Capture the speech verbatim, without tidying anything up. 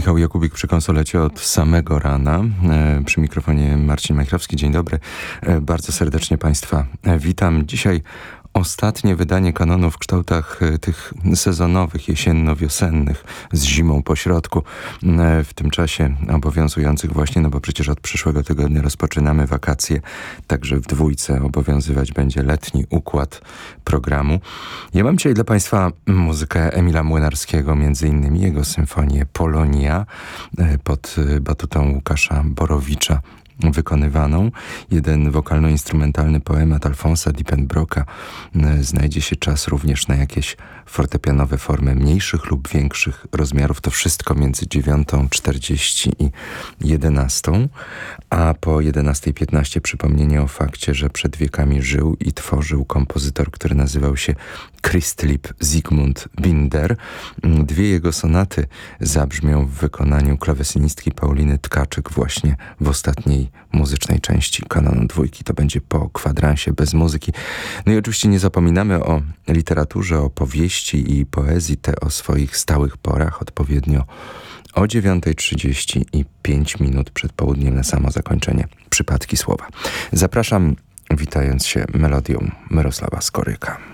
Michał Jakubik przy konsolecie od samego rana. E, przy mikrofonie Marcin Majchrowski. Dzień dobry. E, bardzo serdecznie Państwa witam. Dzisiaj ostatnie wydanie kanonu w kształtach e, tych sezonowych, jesienno-wiosennych, z zimą po środku. E, w tym czasie obowiązujących właśnie, no bo przecież od przyszłego tygodnia rozpoczynamy wakacje. Także w dwójce obowiązywać będzie letni układ programu. Ja mam dzisiaj dla Państwa muzykę Emila Młynarskiego, między innymi jego symfonię Polonia pod batutą Łukasza Borowicza wykonywaną. Jeden wokalno-instrumentalny poemat Alfonsa Diepenbrocka. Znajdzie się czas również na jakieś fortepianowe formy mniejszych lub większych rozmiarów. To wszystko między dziewiątą czterdzieści i jedenastą. A po jedenastej piętnaście przypomnienie o fakcie, że przed wiekami żył i tworzył kompozytor, który nazywał się Christlib Zygmunt Binder. Dwie jego sonaty zabrzmią w wykonaniu klawesynistki Pauliny Tkaczyk właśnie w ostatniej muzycznej części kanonu dwójki. To będzie po kwadransie bez muzyki. No i oczywiście nie zapominamy o literaturze, o powieści i poezji, te o swoich stałych porach, odpowiednio o dziewiątej trzydzieści i pięć minut przed południem na samo zakończenie Przypadki słowa. Zapraszam, witając się melodią Mirosława Skoryka.